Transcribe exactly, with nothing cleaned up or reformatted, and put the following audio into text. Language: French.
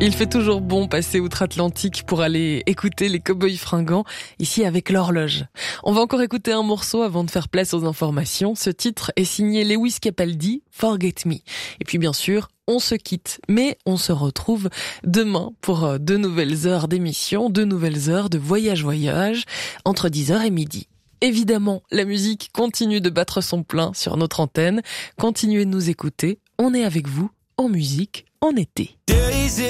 Il fait toujours bon passer outre-Atlantique pour aller écouter les Cowboys Fringants, ici avec l'horloge. On va encore écouter un morceau avant de faire place aux informations. Ce titre est signé Lewis Capaldi, Forget Me. Et puis bien sûr, on se quitte, mais on se retrouve demain pour deux nouvelles heures d'émission, deux nouvelles heures de voyage-voyage, entre dix heures et midi. Évidemment, la musique continue de battre son plein sur notre antenne. Continuez de nous écouter, on est avec vous en musique en été.